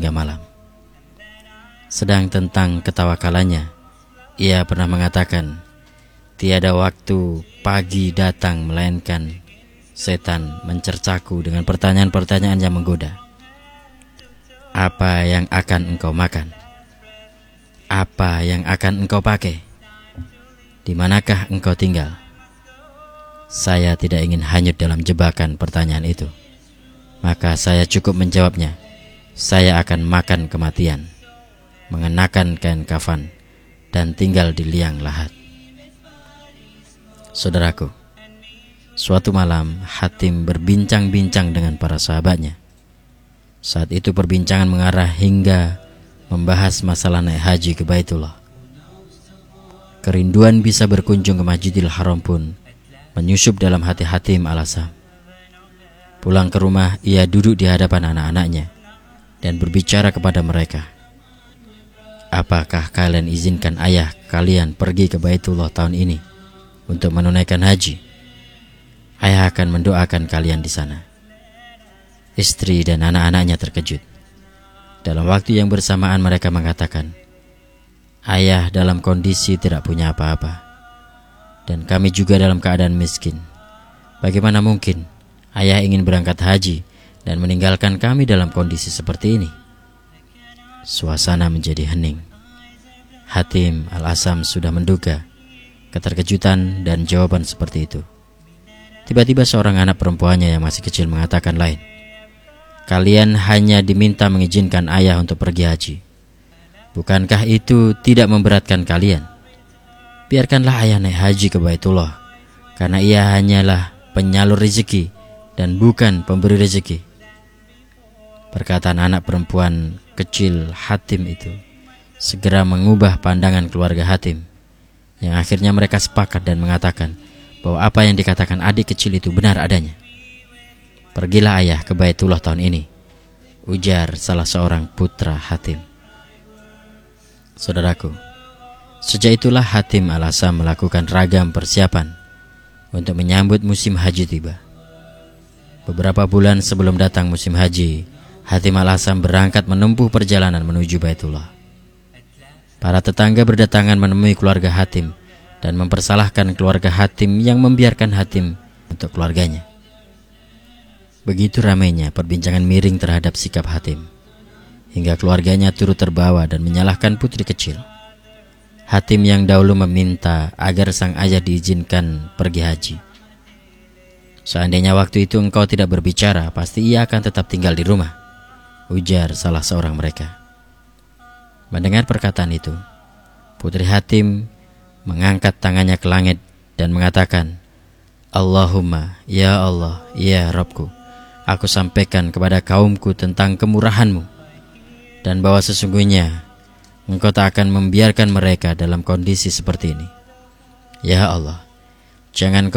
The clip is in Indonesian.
hingga malam. Sedang tentang ketawakalannya, ia pernah mengatakan, tiada waktu pagi datang melainkan setan mencercaku dengan pertanyaan-pertanyaan yang menggoda. Apa yang akan engkau makan? Apa yang akan engkau pakai? Di manakah engkau tinggal? Saya tidak ingin hanyut dalam jebakan pertanyaan itu. Maka saya cukup menjawabnya, saya akan makan kematian, mengenakan kain kafan, dan tinggal di liang lahat. Saudaraku, suatu malam Hatim berbincang-bincang dengan para sahabatnya. Saat itu perbincangan mengarah hingga membahas masalah naik haji ke Baitullah. Kerinduan bisa berkunjung ke Masjidil Haram pun menyusup dalam hati Hatim al-Asam. Pulang ke rumah, ia duduk di hadapan anak-anaknya dan berbicara kepada mereka. Apakah kalian izinkan ayah kalian pergi ke Baitullah tahun ini untuk menunaikan haji? Ayah akan mendoakan kalian di sana. Istri dan anak-anaknya terkejut. Dalam waktu yang bersamaan mereka mengatakan, ayah dalam kondisi tidak punya apa-apa, dan kami juga dalam keadaan miskin. Bagaimana mungkin ayah ingin berangkat haji dan meninggalkan kami dalam kondisi seperti ini? Suasana menjadi hening. Hatim al-Asam sudah menduga keterkejutan dan jawaban seperti itu. Tiba-tiba seorang anak perempuannya yang masih kecil mengatakan lain. Kalian hanya diminta mengizinkan ayah untuk pergi haji. Bukankah itu tidak memberatkan kalian? Biarkanlah ayah naik haji ke Baitullah, karena ia hanyalah penyalur rezeki dan bukan pemberi rezeki. Perkataan anak perempuan kecil Hatim itu segera mengubah pandangan keluarga Hatim, yang akhirnya mereka sepakat dan mengatakan bahwa apa yang dikatakan adik kecil itu benar adanya. Pergilah ayah ke Baitullah tahun ini, ujar salah seorang putra Hatim. Saudaraku, sejak itulah Hatim al-Asam melakukan ragam persiapan untuk menyambut musim haji tiba. Beberapa bulan sebelum datang musim haji, Hatim al-Asam berangkat menempuh perjalanan menuju Baitullah. Para tetangga berdatangan menemui keluarga Hatim dan mempersalahkan keluarga Hatim yang membiarkan Hatim untuk keluarganya. Begitu ramainya perbincangan miring terhadap sikap Hatim, hingga keluarganya turut terbawa dan menyalahkan putri kecil. Hatim yang dahulu meminta agar sang ayah diizinkan pergi haji. Seandainya waktu itu engkau tidak berbicara, pasti ia akan tetap tinggal di rumah, ujar salah seorang mereka. Mendengar perkataan itu, putri Hatim mengangkat tangannya ke langit dan mengatakan, Allahumma, ya Allah, ya Rabbku, aku sampaikan kepada kaumku tentang kemurahan-Mu, dan bahwa sesungguhnya Engkau tak akan membiarkan mereka dalam kondisi seperti ini. Ya Allah, jangan